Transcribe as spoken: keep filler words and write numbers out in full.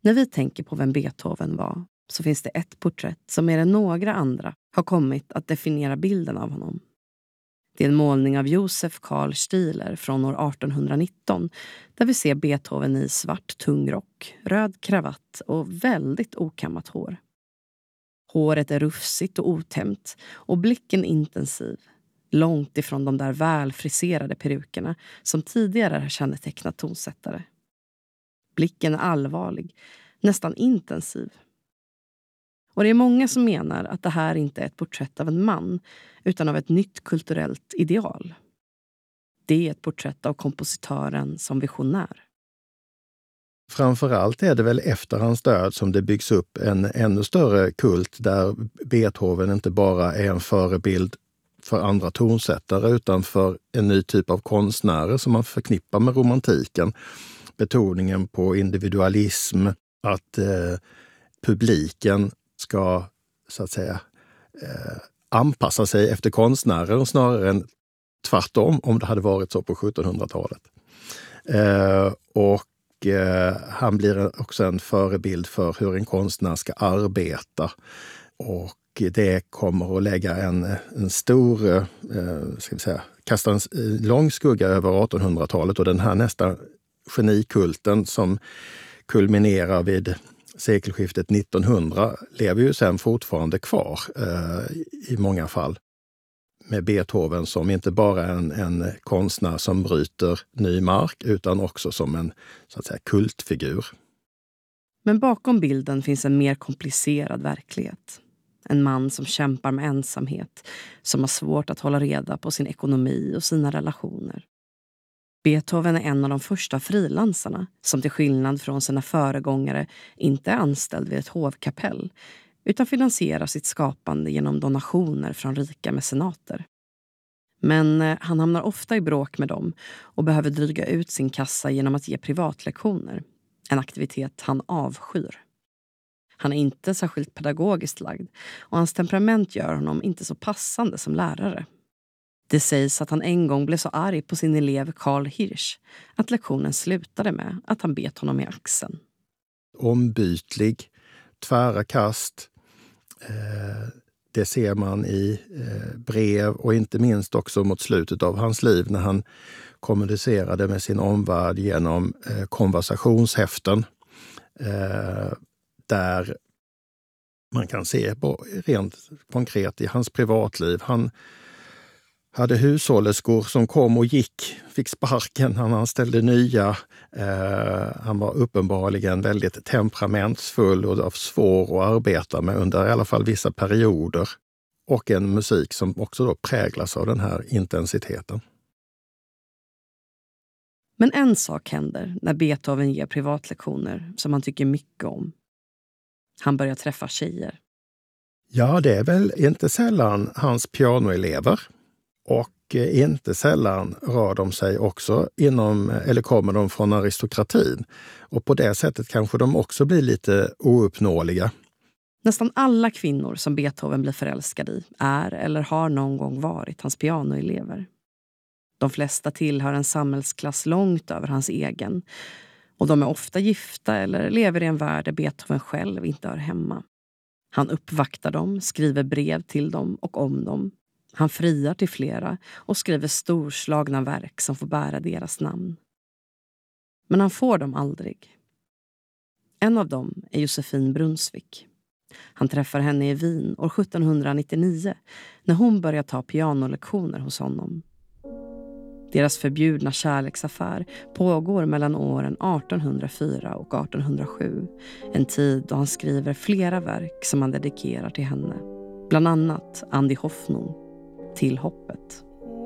När vi tänker på vem Beethoven var så finns det ett porträtt som mer än några andra har kommit att definiera bilden av honom. Det är en målning av Josef Karl Stieler från år artonhundranitton där vi ser Beethoven i svart tung rock, röd kravatt och väldigt okammat hår. Håret är rufsigt och otämt och blicken intensiv, långt ifrån de där välfriserade perukerna som tidigare har kännetecknat tonsättare. Blicken är allvarlig, nästan intensiv. Och det är många som menar att det här inte är ett porträtt av en man utan av ett nytt kulturellt ideal. Det är ett porträtt av kompositören som visionär. Framförallt är det väl efter hans död som det byggs upp en ännu större kult där Beethoven inte bara är en förebild för andra tonsättare utan för en ny typ av konstnärer som man förknippar med romantiken. Betoningen på individualism, att eh, publiken ska så att säga eh, anpassa sig efter konstnären snarare än tvärtom om det hade varit så på sjuttonhundratalet. Eh, och eh, han blir också en förebild för hur en konstnär ska arbeta. Och det kommer att lägga en, en stor, eh, ska vi säga, kasta en lång skugga över artonhundratalet och den här nästa genikulten som kulminerar vid sekelskiftet nittonhundra lever ju sen fortfarande kvar eh, i många fall. Med Beethoven som inte bara en, en konstnär som bryter ny mark utan också som en så att säga kultfigur. Men bakom bilden finns en mer komplicerad verklighet. En man som kämpar med ensamhet, som har svårt att hålla reda på sin ekonomi och sina relationer. Beethoven är en av de första frilansarna som till skillnad från sina föregångare inte är anställd vid ett hovkapell utan finansierar sitt skapande genom donationer från rika mecenater. Men eh, han hamnar ofta i bråk med dem och behöver dryga ut sin kassa genom att ge privatlektioner, en aktivitet han avskyr. Han är inte särskilt pedagogiskt lagd och hans temperament gör honom inte så passande som lärare. Det sägs att han en gång blev så arg på sin elev Karl Hirsch att lektionen slutade med att han bet honom i axeln. Ombytlig, tvära kast, eh, det ser man i eh, brev och inte minst också mot slutet av hans liv när han kommunicerade med sin omvärld genom eh, konversationshäften. Eh, där man kan se på, rent konkret i hans privatliv. Han hade hushållerskor som kom och gick, fick sparken, han anställde nya. Eh, han var uppenbarligen väldigt temperamentsfull och svår att arbeta med under i alla fall vissa perioder. Och en musik som också då präglas av den här intensiteten. Men en sak händer när Beethoven ger privatlektioner som han tycker mycket om. Han börjar träffa tjejer. Ja, det är väl inte sällan hans pianoelever. Och inte sällan rör de sig också inom, eller kommer de från aristokratin. Och på det sättet kanske de också blir lite ouppnåeliga. Nästan alla kvinnor som Beethoven blir förälskad i är eller har någon gång varit hans pianoelever. De flesta tillhör en samhällsklass långt över hans egen. Och de är ofta gifta eller lever i en värld där Beethoven själv inte hör hemma. Han uppvaktar dem, skriver brev till dem och om dem. Han friar till flera och skriver storslagna verk som får bära deras namn. Men han får dem aldrig. En av dem är Josefin Brunswick. Han träffar henne i Wien år sjuttonhundranittionio när hon börjar ta pianolektioner hos honom. Deras förbjudna kärleksaffär pågår mellan åren artonhundrafyra och artonhundrasju. En tid då han skriver flera verk som han dedikerar till henne. Bland annat Andy Hoffnung, Till hoppet.